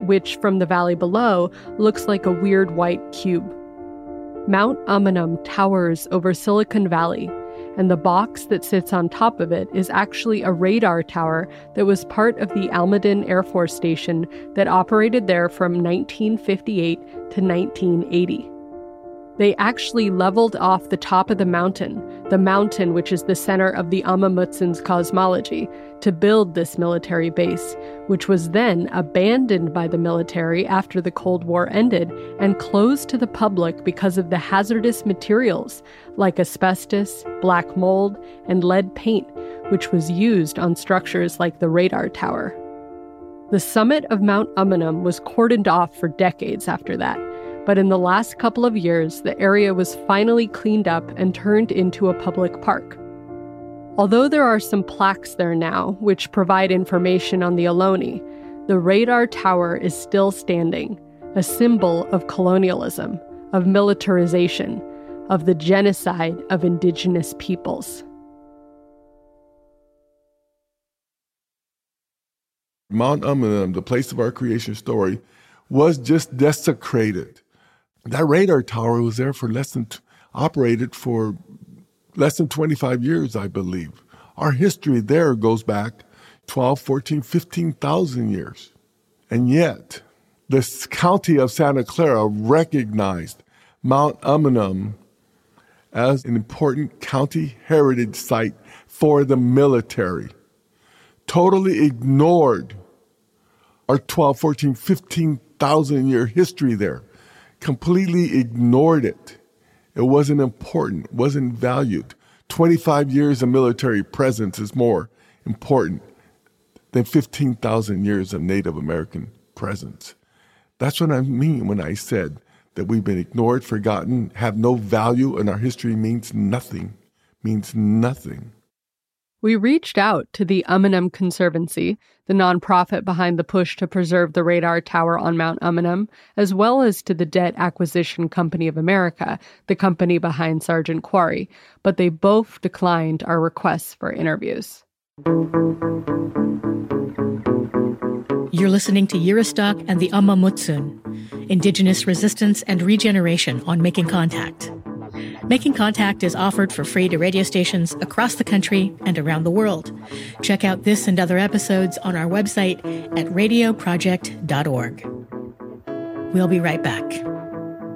which from the valley below looks like a weird white cube. Mount Amanum towers over Silicon Valley, and the box that sits on top of it is actually a radar tower that was part of the Almaden Air Force Station that operated there from 1958 to 1980. They actually leveled off the top of the mountain which is the center of the Amah Mutsun's cosmology, to build this military base, which was then abandoned by the military after the Cold War ended and closed to the public because of the hazardous materials like asbestos, black mold, and lead paint, which was used on structures like the radar tower. The summit of Mount Amanum was cordoned off for decades after that, but in the last couple of years, the area was finally cleaned up and turned into a public park. Although there are some plaques there now, which provide information on the Ohlone, the radar tower is still standing, a symbol of colonialism, of militarization, of the genocide of indigenous peoples. Mount Amanum, the place of our creation story, was just desecrated. That radar tower was there operated for less than 25 years, I believe. Our history there goes back 12, 14, 15,000 years. And yet, the county of Santa Clara recognized Mount Amanum as an important county heritage site for the military. Totally ignored our 12, 14, 15,000 year history there. Completely ignored it. It wasn't important, wasn't valued. 25 years of military presence is more important than 15,000 years of Native American presence. That's what I mean when I said that we've been ignored, forgotten, have no value, and our history means nothing. We reached out to the Amanum Conservancy, the nonprofit behind the push to preserve the radar tower on Mount Amanum, as well as to the Debt Acquisition Company of America, the company behind Sergeant Quarry, but they both declined our requests for interviews. You're listening to Yiristock and the Amah Mutsun, Indigenous Resistance and Regeneration on Making Contact. Making Contact is offered for free to radio stations across the country and around the world. Check out this and other episodes on our website at radioproject.org. We'll be right back.